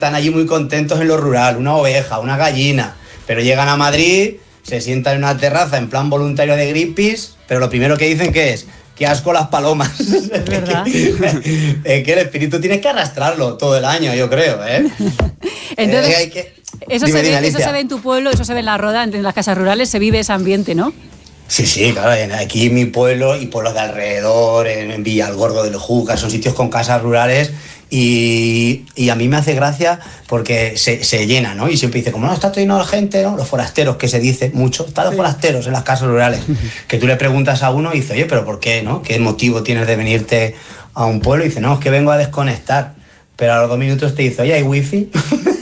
están allí muy contentos en lo rural, una oveja, una gallina, pero llegan a Madrid, se sientan en una terraza en plan voluntario de Greenpeace, pero lo primero que dicen que es, qué asco las palomas. Es verdad. Es que el espíritu tienes que arrastrarlo todo el año, yo creo, ¿eh? Entonces, eso se ve en tu pueblo, eso se ve en la Roda, en las casas rurales, se vive ese ambiente, ¿no? Sí, claro, aquí en mi pueblo y pueblos de alrededor, en Villalgordo del Júcar, son sitios con casas rurales y a mí me hace gracia porque se llena, ¿no? Y siempre dice, como no, está todo lleno de gente, ¿no? Los forasteros, que se dice mucho, están los forasteros en las casas rurales, que tú le preguntas a uno y dice, oye, ¿pero por qué, no? ¿Qué motivo tienes de venirte a un pueblo? Y dice, no, es que vengo a desconectar, pero a los 2 minutos te dice, oye, ¿hay wifi?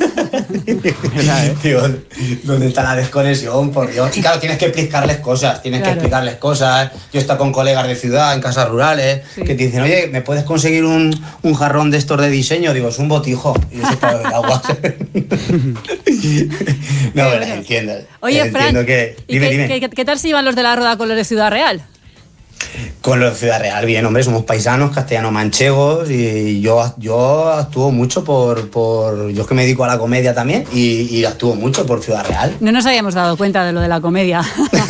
Digo, ¿dónde está la desconexión? Por Dios. Y claro, tienes que explicarles cosas, que explicarles. Yo he estado con colegas de ciudad, en casas rurales, que te dicen, oye, ¿me puedes conseguir un jarrón de estos de diseño? Digo, es un botijo. Y eso para beber agua. No, bueno, entiendo. Oye, Fran, dime. ¿qué tal se llevan los de la Roda con los de Ciudad Real? Con los de Ciudad Real, bien, hombre, somos paisanos, castellano-manchegos y yo actúo mucho yo es que me dedico a la comedia también y actúo mucho por Ciudad Real. No nos habíamos dado cuenta de lo de la comedia.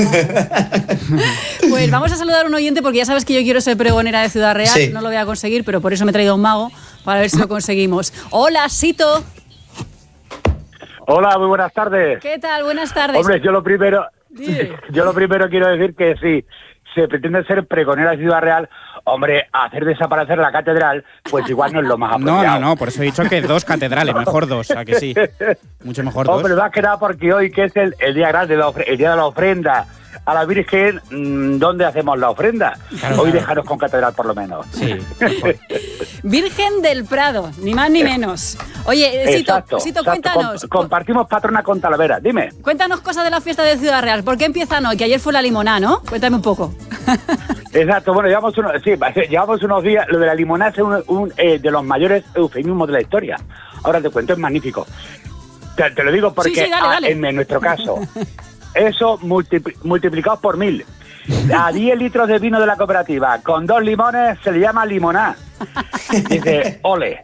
Pues vamos a saludar a un oyente porque ya sabes que yo quiero ser pregonera de Ciudad Real, sí. No lo voy a conseguir, pero por eso me he traído a un mago para ver si lo conseguimos. Hola, Sito. Hola, muy buenas tardes. ¿Qué tal? Buenas tardes. Hombre, yo lo primero quiero decir que sí. Se pretende ser pregonera de Ciudad Real, hombre, hacer desaparecer la catedral, pues igual no es lo más apropiado. No, por eso he dicho que 2 catedrales, mejor 2, ¿a que sí? Mucho mejor 2. Hombre, más que nada porque hoy, que es el día grande, el día de la ofrenda a la Virgen, ¿dónde hacemos la ofrenda? Claro, hoy dejaros con catedral, por lo menos. Sí. Virgen del Prado, ni más ni menos. Oye, Sito, cuéntanos. Compartimos patrona con Talavera, dime. Cuéntanos cosas de la fiesta de Ciudad Real. ¿Por qué empiezan hoy? Que ayer fue la limoná, ¿no? Cuéntame un poco. Exacto, bueno, llevamos unos días. Lo de la limoná es un de los mayores eufemismos de la historia. Ahora te cuento, es magnífico. Te lo digo porque sí, dale. En nuestro caso, eso multiplicados por 1000. A 10 litros de vino de la cooperativa con 2 limones se le llama limoná. Dice, ole.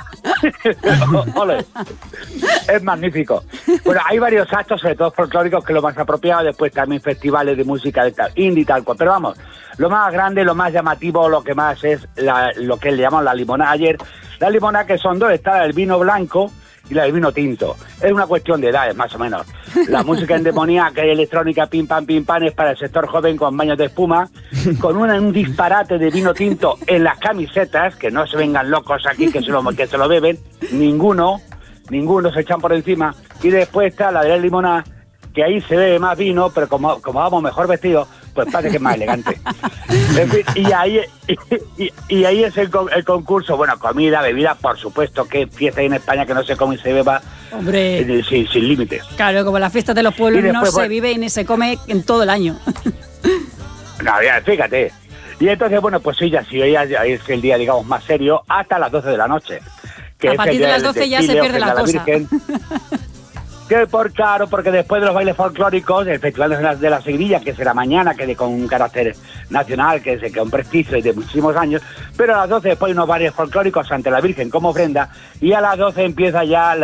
Ole. Es magnífico. Bueno, hay varios actos, sobre todo folclóricos, que es lo más apropiado. Después también festivales de música de indie y tal cual. Pero vamos, lo más grande, lo más llamativo, lo que más es lo que le llaman la limoná. Ayer, la limoná, que son 2, está el vino blanco y la del vino tinto. Es una cuestión de edades, más o menos. La música endemoniaca y electrónica pim pam es para el sector joven con baños de espuma, con un disparate de vino tinto en las camisetas, que no se vengan locos aquí que se lo beben, ninguno se echan por encima. Y después está la de la limoná, que ahí se bebe más vino, pero como vamos mejor vestidos, pues parece que es más elegante. En fin, y ahí es el concurso. Bueno, comida, bebida, por supuesto, que fiesta hay en España que no se come y se beba. Hombre, sin límites. Claro, como las fiestas de los pueblos después, no se vive y ni se come en todo el año. No, ya, fíjate. Y entonces, bueno, pues sí, hoy es el día, digamos, más serio, hasta las 12 de la noche. Que a partir de las 12 ya se pierde la cosa. Porque después de los bailes folclóricos, el Festival de la Seguirilla, que será mañana, que con un carácter nacional, que es un prestigio de muchísimos años, pero a las 12 después hay unos bailes folclóricos ante la Virgen como ofrenda, y a las 12 empieza ya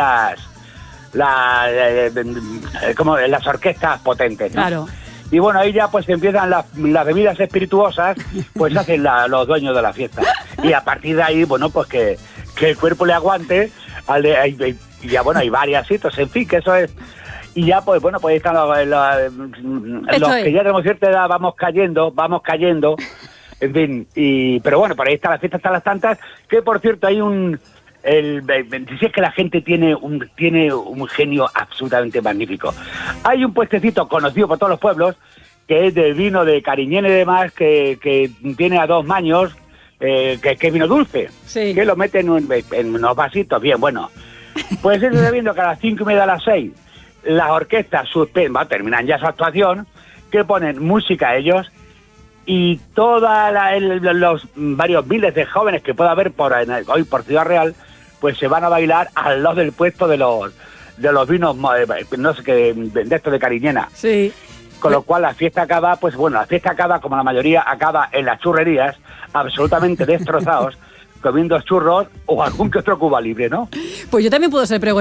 las orquestas potentes, ¿no? Claro. Y bueno, ahí ya pues empiezan las bebidas espirituosas, pues hacen los dueños de la fiesta. Y a partir de ahí, bueno, pues que el cuerpo le aguante, y ya bueno, hay varias citas, en fin, que eso es. Y ya pues bueno, pues ahí están los que ya tenemos cierta edad, vamos cayendo, en fin, pero bueno, por ahí está la fiesta hasta las tantas, que por cierto hay si es que la gente tiene un genio absolutamente magnífico. Hay un puestecito conocido por todos los pueblos, que es de vino de Cariñena y demás, que tiene a 2 maños, que es vino dulce, sí. Que lo meten en unos vasitos, bien, bueno. Pues eso está viendo que a las 5:30, a las 6, las orquestas terminan ya su actuación, que ponen música ellos, y todos los varios miles de jóvenes que pueda haber hoy por Ciudad Real, pues se van a bailar al lado del puesto de los vinos, no sé qué, de estos de Cariñena. Sí. Con lo cual la fiesta acaba, como la mayoría acaba en las churrerías, absolutamente destrozados, comiendo churros o algún que otro Cuba Libre, ¿no? Pues yo también puedo ser pregonera